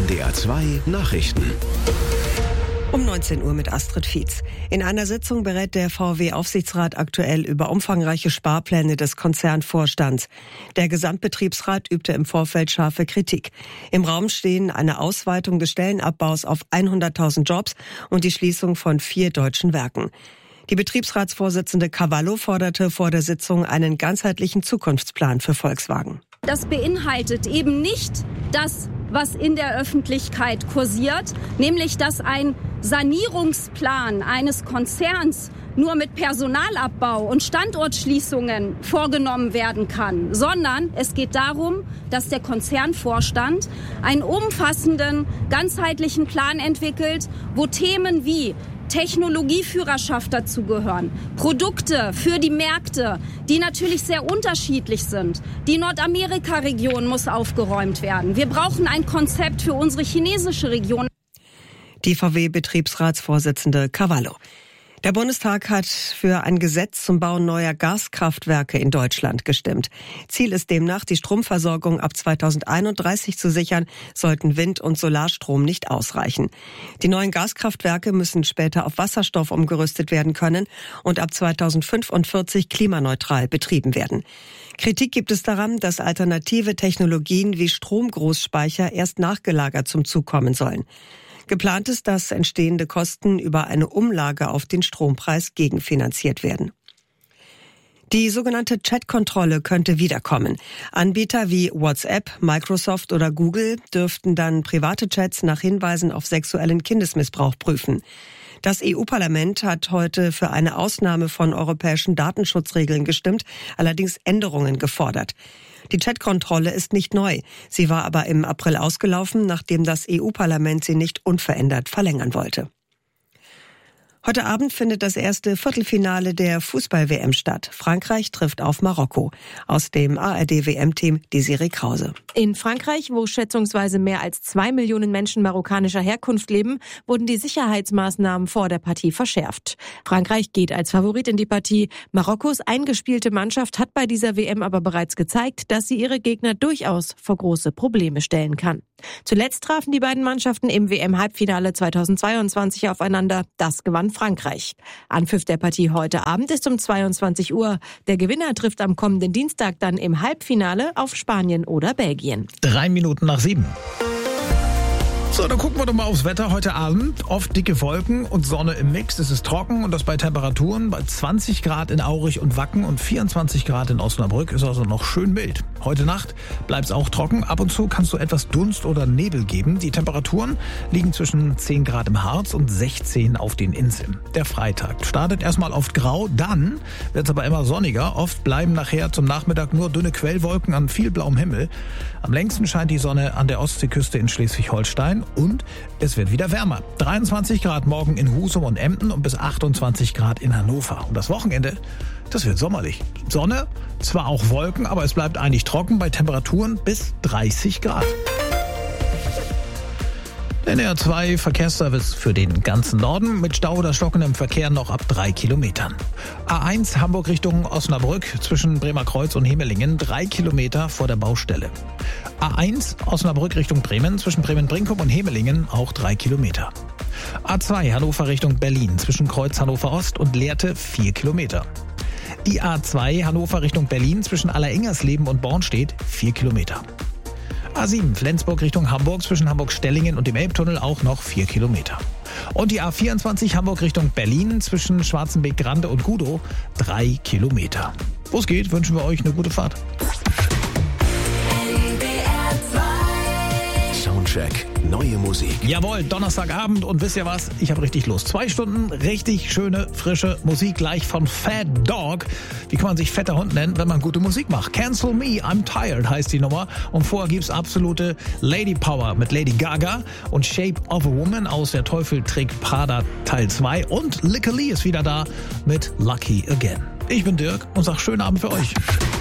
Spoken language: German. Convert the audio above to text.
NDR 2 Nachrichten. Um 19 Uhr mit Astrid Fietz. In einer Sitzung berät der VW-Aufsichtsrat aktuell über umfangreiche Sparpläne des Konzernvorstands. Der Gesamtbetriebsrat übte im Vorfeld scharfe Kritik. Im Raum stehen eine Ausweitung des Stellenabbaus auf 100.000 Jobs und die Schließung von 4 deutschen Werken. Die Betriebsratsvorsitzende Cavallo forderte vor der Sitzung einen ganzheitlichen Zukunftsplan für Volkswagen. Das beinhaltet eben nicht das, was in der Öffentlichkeit kursiert, nämlich dass ein Sanierungsplan eines Konzerns nur mit Personalabbau und Standortschließungen vorgenommen werden kann, sondern es geht darum, dass der Konzernvorstand einen umfassenden, ganzheitlichen Plan entwickelt, wo Themen wie Technologieführerschaft dazugehören, Produkte für die Märkte, die natürlich sehr unterschiedlich sind. Die Nordamerika-Region muss aufgeräumt werden. Wir brauchen ein Konzept für unsere chinesische Region. Die VW-Betriebsratsvorsitzende Cavallo. Der Bundestag hat für ein Gesetz zum Bau neuer Gaskraftwerke in Deutschland gestimmt. Ziel ist demnach, die Stromversorgung ab 2031 zu sichern, sollten Wind- und Solarstrom nicht ausreichen. Die neuen Gaskraftwerke müssen später auf Wasserstoff umgerüstet werden können und ab 2045 klimaneutral betrieben werden. Kritik gibt es daran, dass alternative Technologien wie Stromgroßspeicher erst nachgelagert zum Zug kommen sollen. Geplant ist, dass entstehende Kosten über eine Umlage auf den Strompreis gegenfinanziert werden. Die sogenannte Chat-Kontrolle könnte wiederkommen. Anbieter wie WhatsApp, Microsoft oder Google dürften dann private Chats nach Hinweisen auf sexuellen Kindesmissbrauch prüfen. Das EU-Parlament hat heute für eine Ausnahme von europäischen Datenschutzregeln gestimmt, allerdings Änderungen gefordert. Die Chat-Kontrolle ist nicht neu. Sie war aber im April ausgelaufen, nachdem das EU-Parlament sie nicht unverändert verlängern wollte. Heute Abend findet das erste Viertelfinale der Fußball-WM statt. Frankreich trifft auf Marokko. Aus dem ARD-WM-Team Desiree Krause. In Frankreich, wo schätzungsweise mehr als 2 Millionen Menschen marokkanischer Herkunft leben, wurden die Sicherheitsmaßnahmen vor der Partie verschärft. Frankreich geht als Favorit in die Partie. Marokkos eingespielte Mannschaft hat bei dieser WM aber bereits gezeigt, dass sie ihre Gegner durchaus vor große Probleme stellen kann. Zuletzt trafen die beiden Mannschaften im WM-Halbfinale 2022 aufeinander. Das gewann Frankreich. Anpfiff der Partie heute Abend ist um 22 Uhr. Der Gewinner trifft am kommenden Dienstag dann im Halbfinale auf Spanien oder Belgien. 7:03. So, dann gucken wir doch mal aufs Wetter heute Abend. Oft dicke Wolken und Sonne im Mix. Es ist trocken und das bei Temperaturen bei 20 Grad in Aurich und Wacken und 24 Grad in Osnabrück. Ist also noch schön mild. Heute Nacht bleibt es auch trocken. Ab und zu kann es so etwas Dunst oder Nebel geben. Die Temperaturen liegen zwischen 10 Grad im Harz und 16 auf den Inseln. Der Freitag startet erstmal oft grau, dann wird es aber immer sonniger. Oft bleiben nachher zum Nachmittag nur dünne Quellwolken an viel blauem Himmel. Am längsten scheint die Sonne an der Ostseeküste in Schleswig-Holstein. Und es wird wieder wärmer. 23 Grad morgen in Husum und Emden und bis 28 Grad in Hannover. Und das Wochenende, das wird sommerlich. Sonne, zwar auch Wolken, aber es bleibt eigentlich trocken bei Temperaturen bis 30 Grad. NDR 2 Verkehrsservice für den ganzen Norden mit Stau oder stockendem Verkehr noch ab 3 Kilometern. A1 Hamburg Richtung Osnabrück zwischen Bremerkreuz und Hemelingen 3 Kilometer vor der Baustelle. A1 Osnabrück Richtung Bremen zwischen Bremen-Brinkum und Hemelingen auch 3 Kilometer. A2 Hannover Richtung Berlin zwischen Kreuz Hannover Ost und Lehrte 4 Kilometer. Die A2 Hannover Richtung Berlin zwischen Alleringers-Leben und Bornstedt 4 Kilometer. A7 Flensburg Richtung Hamburg zwischen Hamburg-Stellingen und dem Elbtunnel auch noch 4 Kilometer. Und die A24 Hamburg Richtung Berlin zwischen Schwarzenbeck-Grande und Gudow 3 Kilometer. Wo es geht, wünschen wir euch eine gute Fahrt. Soundcheck, neue Musik. Jawohl, Donnerstagabend und wisst ihr was? Ich habe richtig Lust. 2 Stunden richtig schöne, frische Musik gleich von Fat Dog. Wie kann man sich fetter Hund nennen, wenn man gute Musik macht? Cancel Me, I'm Tired heißt die Nummer. Und vorher gibt's absolute Lady Power mit Lady Gaga und Shape of a Woman aus Der Teufel trägt Prada Teil 2. Und Lick Lee ist wieder da mit Lucky Again. Ich bin Dirk und sag schönen Abend für euch.